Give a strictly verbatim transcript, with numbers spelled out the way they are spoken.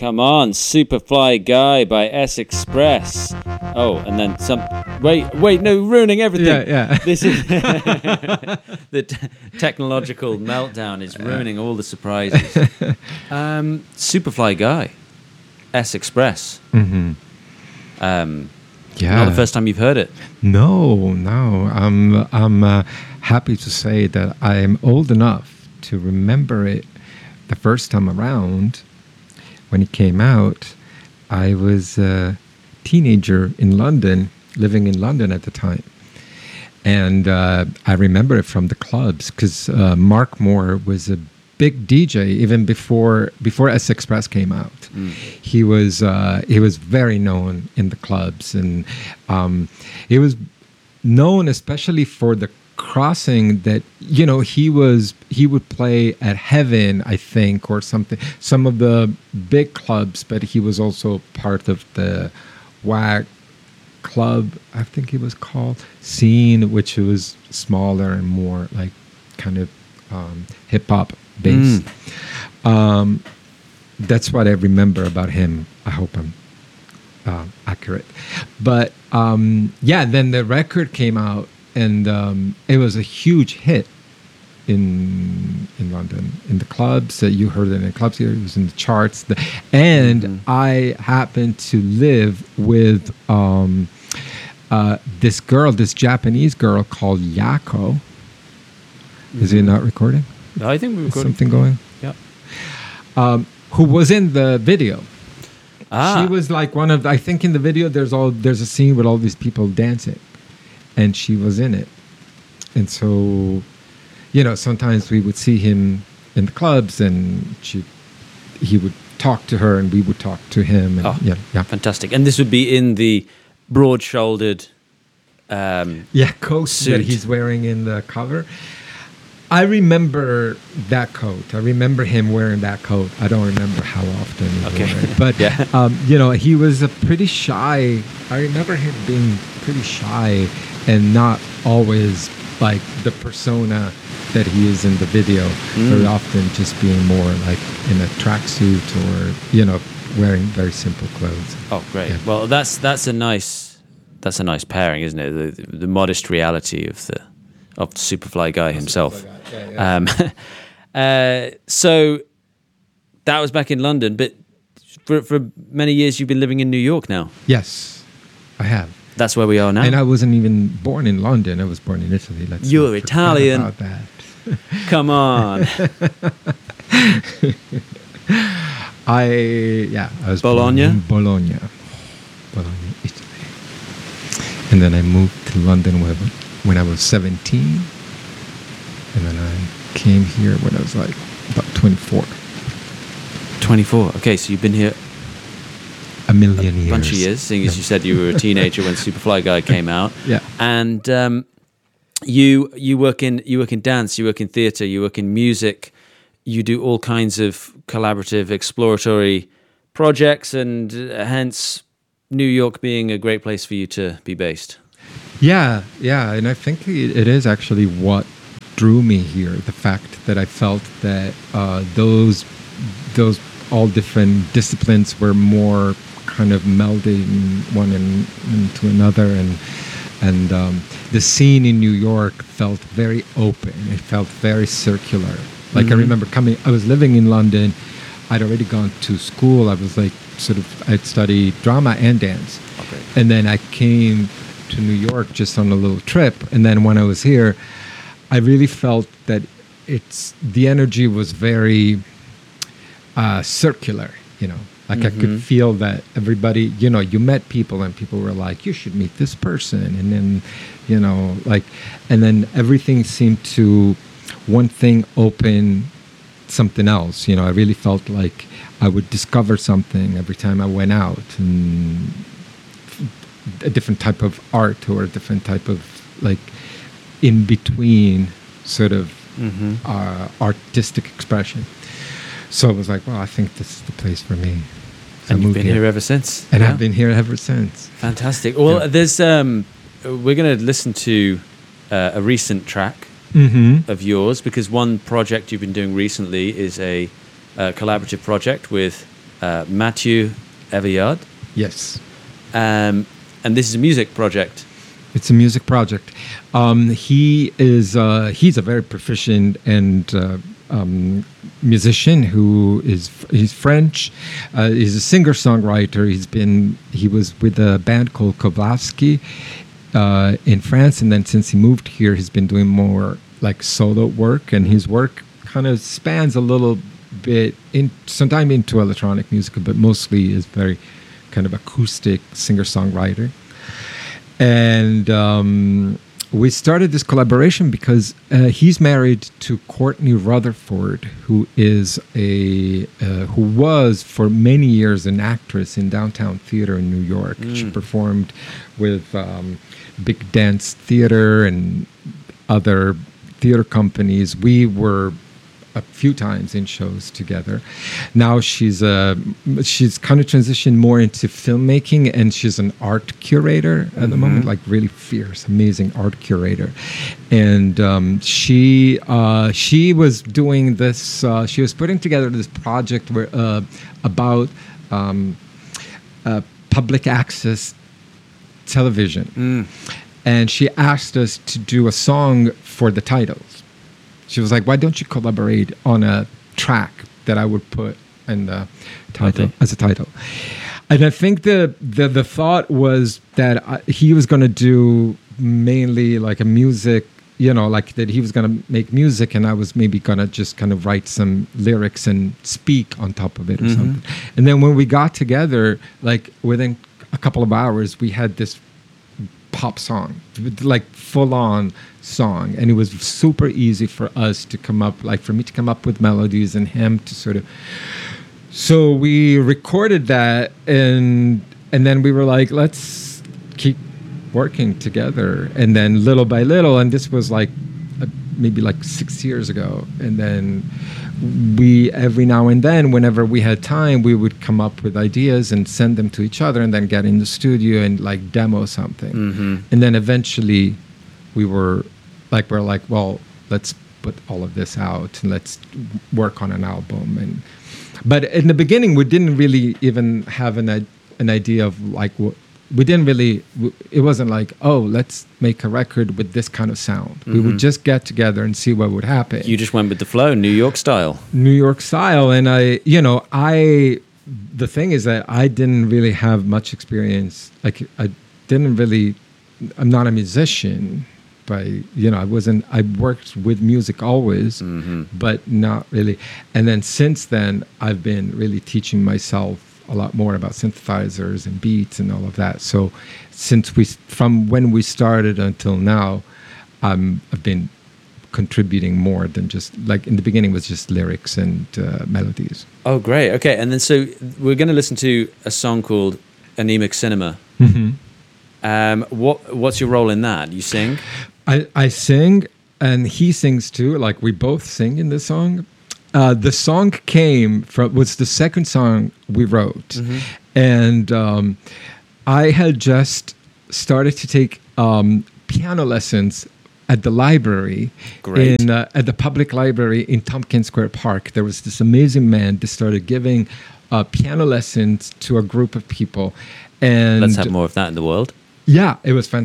Come on, Superfly Guy by S Express. Oh, and then some. Wait, wait, no, ruining everything. Yeah, yeah. This is the t- technological meltdown is ruining all the surprises. Um, Superfly Guy, S Express. Mm-hmm. Um, Yeah. Not the first time you've heard it. No, no. I'm I'm uh, happy to say that I am old enough to remember it the first time around. When it came out, I was a teenager in London, living in London at the time. And uh, I remember it from the clubs because uh, Mark Moore was a big D J even before before S Express came out. Mm. He was uh, he was very known in the clubs, and um, he was known especially for the crossing that, you know, he was he would play at Heaven, I think, or something, some of the big clubs, but he was also part of the W A C club, I think it was called, scene, which was smaller and more like kind of um, hip hop based. Mm. Um, that's what I remember about him. I hope I'm uh, accurate. But um, yeah, then the record came out, and um, it was a huge hit in in London, in the clubs. Uh, you heard it in the clubs here. It was in the charts. The, and mm-hmm. I happened to live with um, uh, this girl, this Japanese girl called Yako. Mm-hmm. Is it not recording? I think we're recording. Is something going? Yeah. Um, who was in the video? Ah. She was like one of. I think in the video there's all there's a scene with all these people dancing, and she was in it. And so, you know, sometimes we would see him in the clubs, and she, he would talk to her, and we would talk to him. And, oh, yeah, yeah, fantastic! And this would be in the broad-shouldered, um, yeah, coat suit that he's wearing in the cover. I remember that coat. I remember him wearing that coat. I don't remember how often he okay. wore it. But, yeah. um, you know, he was a pretty shy. I remember him being pretty shy and not always like the persona that he is in the video. Mm. Very often just being more like in a tracksuit or, you know, wearing very simple clothes. Oh, great. Yeah. Well, that's that's a nice that's a nice pairing, isn't it? The, the modest reality of the of the Superfly Guy himself. Superfly Guy. Yeah, yeah. Um, uh, so that was back in London, but for for many years you've been living in New York now. Yes, I have. That's where we are now. And I wasn't even born in London. I was born in Italy. Let's You're Italian. About that. Come on. I yeah. I was Bologna. Born in Bologna, Bologna, Italy. And then I moved to London when when I was seventeen. And then I came here when I was like about twenty-four. twenty-four. Okay, so you've been here a million a years. bunch of years, seeing as you said you were a teenager when Superfly Guy came out. Yeah. And um, you you work in you work in dance, you work in theatre, you work in music, you do all kinds of collaborative, exploratory projects, and uh, hence New York being a great place for you to be based. Yeah, yeah, and I think it, it is actually what drew me here. The fact that I felt that uh, those those all different disciplines were more kind of melding one in, into another, and and um, the scene in New York felt very open. It felt very circular. Like mm-hmm. I remember coming. I was living in London. I'd already gone to school. I was like sort of. I'd studied drama and dance, okay. And then I came to New York just on a little trip. And then when I was here, I really felt that it's the energy was very uh, circular, you know, like mm-hmm. I could feel that everybody, you know, you met people and people were like, you should meet this person. And then, you know, like, and then everything seemed to, one thing open something else. You know, I really felt like I would discover something every time I went out, and a different type of art or a different type of like in between sort of mm-hmm. uh, artistic expression. So I was like, well, I think this is the place for me. So and you've been here. here ever since. And yeah. I've been here ever since. Fantastic. Well, yeah. there's um, we're going to listen to uh, a recent track mm-hmm. of yours, because one project you've been doing recently is a uh, collaborative project with uh, Mathieu Everyard. Yes. Um, and this is a music project. It's a music project. Um, he is uh, he's a very proficient and uh, um, musician who is he's French. Uh, he's a singer songwriter. He's been he was with a band called Kovlavsky uh, in France, and then since he moved here, he's been doing more like solo work, and his work kind of spans a little bit in sometimes into electronic music, but mostly is very kind of acoustic singer songwriter. And um, we started this collaboration because uh, he's married to Courtney Rutherford, who is a uh, who was for many years an actress in downtown theater in New York. Mm. She performed with um, Big Dance Theater and other theater companies. We were a few times in shows together. Now she's uh, she's kind of transitioned more into filmmaking, and she's an art curator at mm-hmm. the moment, like really fierce, amazing art curator. And um, she uh, she was doing this. Uh, she was putting together this project where uh, about um, uh, public access television, mm. and she asked us to do a song for the titles. She was like, why don't you collaborate on a track that I would put in the title okay. as a title? And I think the the, the thought was that I, he was going to do mainly like a music, you know, like that he was going to make music, and I was maybe going to just kind of write some lyrics and speak on top of it or mm-hmm. something. And then when we got together, like within a couple of hours, we had this pop song, like full on song, and it was super easy for us to come up, like for me to come up with melodies and him to sort of. So we recorded that, and and then we were like, let's keep working together, and then little by little, and this was like uh, maybe like six years ago, and then we every now and then, whenever we had time, we would come up with ideas and send them to each other, and then get in the studio and like demo something, mm-hmm. and then eventually we were like we're like well let's put all of this out and let's work on an album. And but in the beginning we didn't really even have an an idea of like what we didn't really it wasn't like, oh, let's make a record with this kind of sound. Mm-hmm. We would just get together and see what would happen. You just went with the flow, New York style. New York style. And I you know I the thing is that I didn't really have much experience. Like I didn't really I'm not a musician. I, you know, I wasn't, I worked with music always, mm-hmm. but not really. And then since then, I've been really teaching myself a lot more about synthesizers and beats and all of that. So since we, from when we started until now, um, I've been contributing more than just, like in the beginning was just lyrics and uh, melodies. Oh, great. Okay. And then so we're going to listen to a song called Anemic Cinema. Mm-hmm. Um, what what's your role in that? You sing? I, I sing, and he sings too. Like we both sing in this song. Uh, the song came from was the second song we wrote, mm-hmm. and um, I had just started to take um, piano lessons at the library Great. in uh, at the public library in Tompkins Square Park. There was this amazing man that started giving uh, piano lessons to a group of people, and let's have more of that in the world. Yeah, it was fantastic.